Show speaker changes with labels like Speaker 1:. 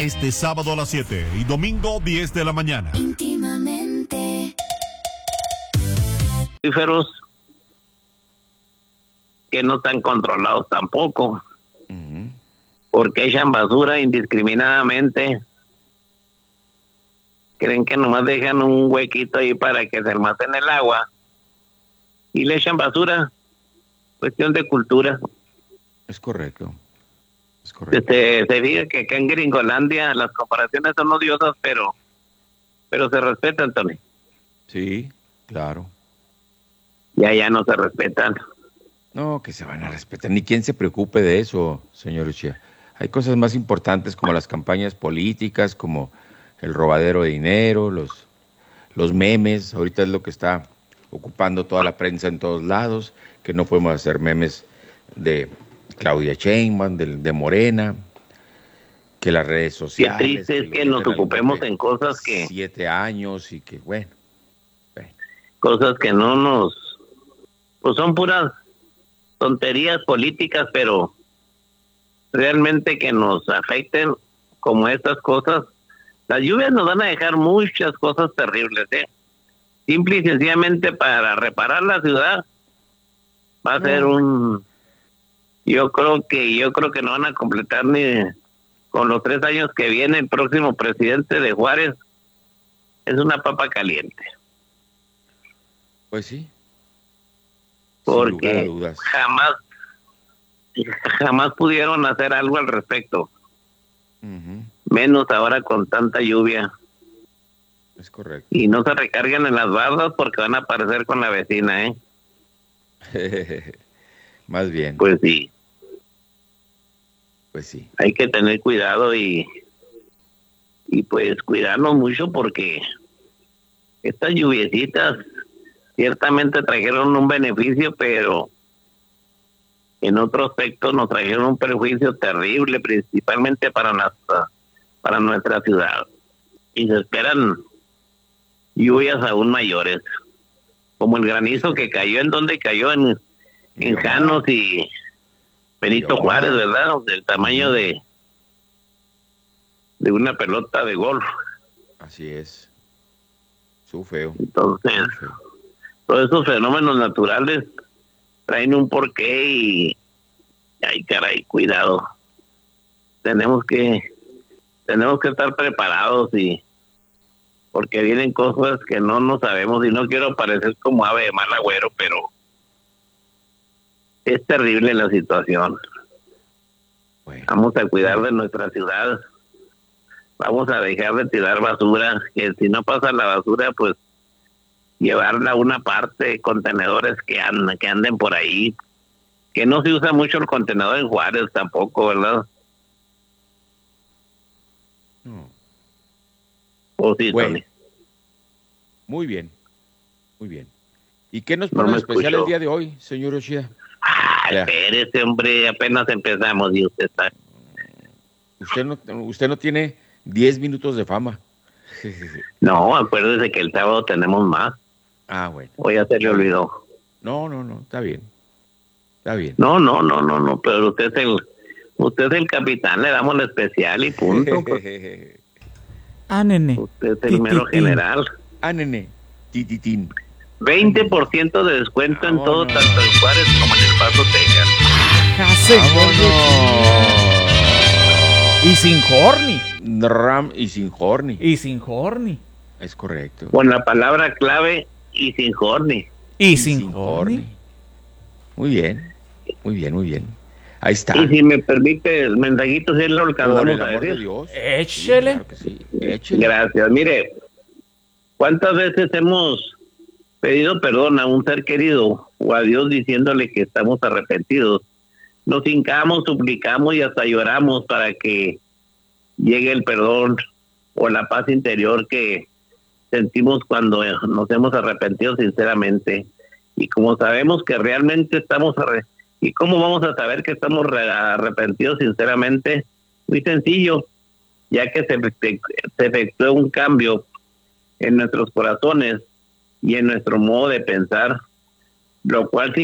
Speaker 1: este sábado a las 7 y domingo 10 de la mañana.
Speaker 2: Íntimamente.
Speaker 3: Que no están controlados tampoco, porque echan basura indiscriminadamente. Creen que nomás dejan un huequito ahí para que se almacene el agua y le echan basura. Cuestión de cultura.
Speaker 4: Es correcto.
Speaker 3: Se diga que acá en Gringolandia las comparaciones son odiosas, pero se respetan, Tony.
Speaker 4: Sí, claro.
Speaker 3: Y allá no se respetan.
Speaker 4: No, que se van a respetar. Ni quien se preocupe de eso, señor Uchía. Hay cosas más importantes como las campañas políticas, como el robadero de dinero, los memes. Ahorita es lo que está ocupando toda la prensa en todos lados, que no podemos hacer memes de Claudia Sheinbaum, de Morena, que las redes sociales.
Speaker 3: Qué triste es que nos ocupemos en cosas que...
Speaker 4: 7 años y que, bueno.
Speaker 3: Cosas que no nos... Pues son puras tonterías políticas, pero realmente que nos afecten como estas cosas. Las lluvias nos van a dejar muchas cosas terribles, simple y sencillamente para reparar la ciudad va a ser yo creo que no van a completar ni con los 3 años que viene el próximo presidente de Juárez. Es una papa caliente.
Speaker 4: Pues sí.
Speaker 3: Porque jamás pudieron hacer algo al respecto. Menos ahora con tanta lluvia.
Speaker 4: Es correcto.
Speaker 3: Y no se recarguen en las bardas porque van a aparecer con la vecina,
Speaker 4: Más bien.
Speaker 3: Pues sí.
Speaker 4: Pues sí.
Speaker 3: Hay que tener cuidado y pues cuidarnos mucho porque estas lluviecitas ciertamente trajeron un beneficio, pero en otro aspecto nos trajeron un perjuicio terrible, principalmente para nuestra ciudad. Y se esperan lluvias aún mayores, como el granizo que cayó, ¿en dónde cayó? En Janos y Benito Juárez, ¿verdad? Del tamaño de una pelota de golf.
Speaker 4: Así es. Feo.
Speaker 3: Entonces, todos esos fenómenos naturales traen un porqué y ay, caray, cuidado. Tenemos que estar preparados y porque vienen cosas que no sabemos y no quiero parecer como ave de mal agüero, pero es terrible la situación. Bueno. Vamos a cuidar de nuestra ciudad. Vamos a dejar de tirar basura, que si no pasa la basura, pues llevarla a una parte, contenedores que anden por ahí, que no se usa mucho el contenedor en Juárez tampoco, ¿verdad?
Speaker 4: No.
Speaker 3: ¿O sí,
Speaker 4: bueno.
Speaker 3: Tony?
Speaker 4: Muy bien. ¿Y qué nos pone especial el día de hoy, señor Ochia?
Speaker 3: Espérese, hombre, apenas empezamos y usted está...
Speaker 4: Usted no tiene 10 minutos de fama.
Speaker 3: No, acuérdese que el sábado tenemos más.
Speaker 4: Ah, bueno.
Speaker 3: O ya se le olvidó.
Speaker 4: No, está bien.
Speaker 3: No, pero usted es el capitán, le damos lo especial y punto. Pues.
Speaker 5: Nene.
Speaker 3: Usted es el mero general.
Speaker 4: Nene. Tititín.
Speaker 3: 20% de descuento en todo, tanto en Juárez como en El Paso, Texas.
Speaker 5: Y sin horny.
Speaker 4: Y sin horny. Es correcto.
Speaker 3: Con la palabra clave y sin horny.
Speaker 5: Y sin horny.
Speaker 4: Muy bien. Ahí está.
Speaker 3: Y si me permite el mensajito, si es lo que vamos a decir.
Speaker 5: Échele.
Speaker 4: Sí, claro que sí. Échele.
Speaker 3: Gracias. Mire, ¿cuántas veces hemos pedido perdón a un ser querido o a Dios diciéndole que estamos arrepentidos? Nos hincamos, suplicamos y hasta lloramos para que llegue el perdón o la paz interior que sentimos cuando nos hemos arrepentido sinceramente. Y como sabemos que realmente ¿y cómo vamos a saber que estamos arrepentidos sinceramente? Muy sencillo, ya que se efectuó un cambio en nuestros corazones y en nuestro modo de pensar, lo cual